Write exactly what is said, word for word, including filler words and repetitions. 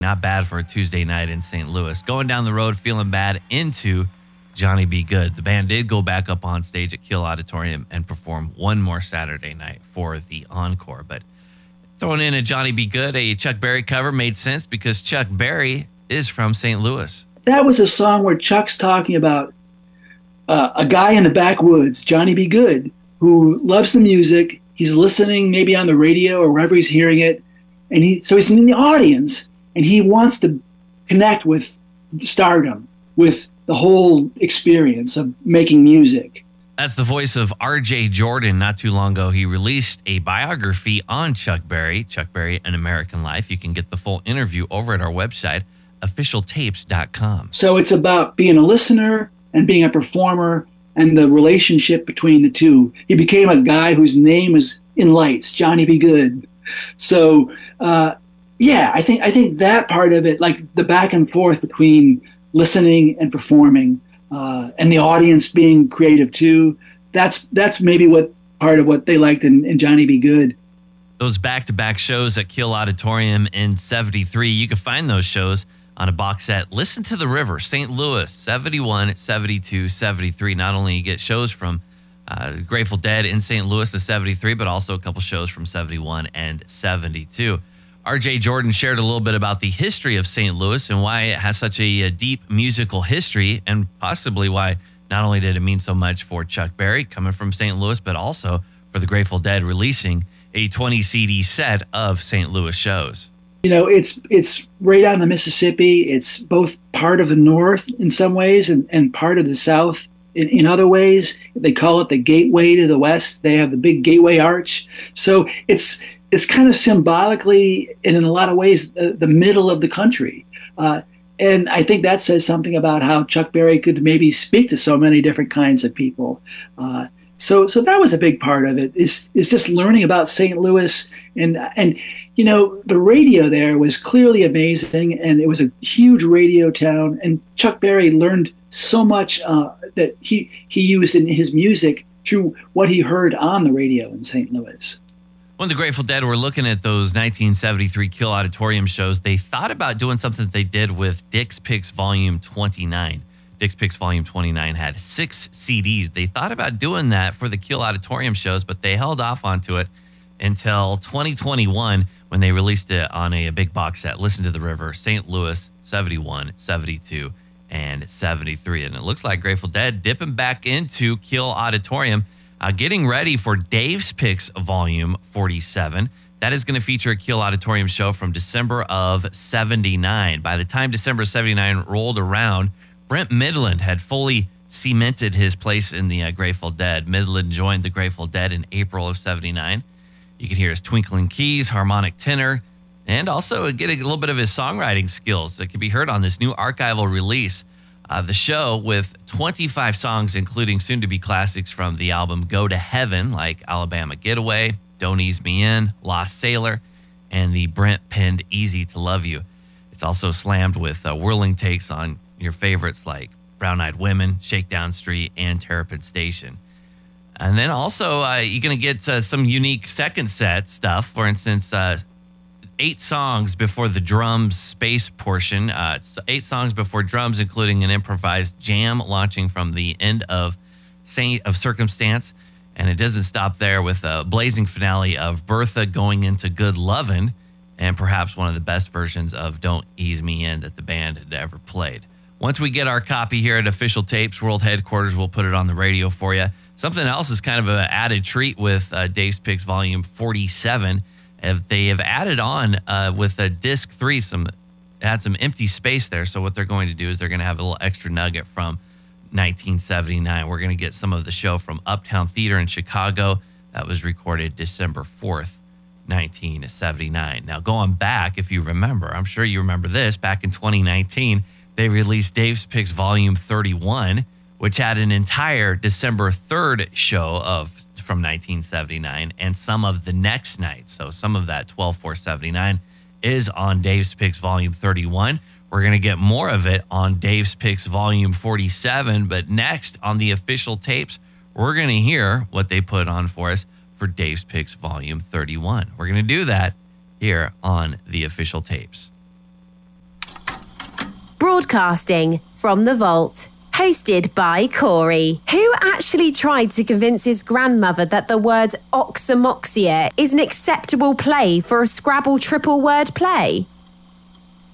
Not bad for a Tuesday night in Saint Louis. Going down the road, feeling bad, into Johnny B. Goode. The band did go back up on stage at Kiel Auditorium and perform one more Saturday night for the encore. But throwing in a Johnny B. Goode, a Chuck Berry cover, made sense because Chuck Berry is from Saint Louis. That was a song where Chuck's talking about uh, a guy in the backwoods, Johnny B. Goode, who loves the music. He's listening maybe on the radio or wherever he's hearing it. And he so he's in the audience. And he wants to connect with stardom, with the whole experience of making music. That's the voice of R J Jordan. Not too long ago, he released a biography on Chuck Berry, Chuck Berry, An American Life. You can get the full interview over at our website, official tapes dot com. So it's about being a listener and being a performer and the relationship between the two. He became a guy whose name is in lights, Johnny B. Goode. So, uh, Yeah, I think I think that part of it, like the back and forth between listening and performing, uh, and the audience being creative too. That's that's maybe what part of what they liked in, in Johnny B. Goode. Those back-to-back shows at Kiel Auditorium in seventy-three, you can find those shows on a box set. Listen to the River, Saint Louis, seventy-one, seventy-two, seventy-three. Not only you get shows from uh, Grateful Dead in Saint Louis in seventy-three, but also a couple shows from seventy-one and seventy-two. R J Jordan shared a little bit about the history of Saint Louis and why it has such a, a deep musical history, and possibly why not only did it mean so much for Chuck Berry coming from Saint Louis, but also for the Grateful Dead releasing a twenty C D set of Saint Louis shows. You know, it's it's right on the Mississippi. It's both part of the North in some ways and, and part of the South in, in other ways. They call it the gateway to the West. They have the big gateway arch. So it's it's kind of symbolically and in a lot of ways the, the middle of the country. Uh, and I think that says something about how Chuck Berry could maybe speak to so many different kinds of people. Uh, so so that was a big part of it, is is just learning about Saint Louis. And, and you know, the radio there was clearly amazing, and it was a huge radio town. And Chuck Berry learned so much uh, that he, he used in his music through what he heard on the radio in Saint Louis. When the Grateful Dead were looking at those nineteen seventy-three Kiel Auditorium shows, they thought about doing something that they did with Dick's Picks Volume twenty-nine. Dick's Picks Volume twenty-nine had six C Ds. They thought about doing that for the Kiel Auditorium shows, but they held off onto it until twenty twenty-one when they released it on a, a big box set. Listen to the River, Saint Louis, seventy-one, seventy-two, and seventy-three. And it looks like Grateful Dead dipping back into Kiel Auditorium, Uh, getting ready for Dave's Picks Volume forty-seven. That is going to feature a Kiel Auditorium show from December of seventy-nine. By the time December seventy-nine rolled around, Brent Midland had fully cemented his place in the uh, Grateful Dead. Midland joined the Grateful Dead in April of seventy-nine. You can hear his twinkling keys, harmonic tenor, and also get a little bit of his songwriting skills that can be heard on this new archival release. Uh, the show with twenty-five songs, including soon-to-be classics from the album Go to Heaven, like Alabama Getaway, Don't Ease Me In, Lost Sailor, and the Brent-penned Easy to Love You. It's also slammed with uh, whirling takes on your favorites like Brown Eyed Women, Shakedown Street, and Terrapin Station. And then also, uh, you're going to get uh, some unique second set stuff. For instance, uh, eight songs before the drums space portion. Uh, it's eight songs before drums, including an improvised jam launching from the end of Saint of Circumstance. And it doesn't stop there with a blazing finale of Bertha going into Good Lovin', and perhaps one of the best versions of Don't Ease Me In that the band had ever played. Once we get our copy here at Official Tapes World Headquarters, we'll put it on the radio for you. Something else is kind of an added treat with uh, Dave's Picks Volume forty-seven. If they have added on uh, with a disc three, some had some empty space there. So what they're going to do is they're going to have a little extra nugget from nineteen seventy-nine. We're going to get some of the show from Uptown Theater in Chicago. That was recorded December fourth, nineteen seventy-nine. Now, going back, if you remember, I'm sure you remember this, back in twenty nineteen, they released Dave's Picks Volume thirty-one, which had an entire December third show of from nineteen seventy-nine and some of the next night. So some of that twelve four seventy-nine is on Dave's Picks Volume thirty-one. We're going to get more of it on Dave's Picks Volume forty-seven. But next on the Official Tapes, we're going to hear what they put on for us for Dave's Picks Volume thirty-one. We're going to do that here on the Official Tapes. Broadcasting from the vault. Hosted by Corey, who actually tried to convince his grandmother that the word oxymoxia is an acceptable play for a Scrabble triple word play.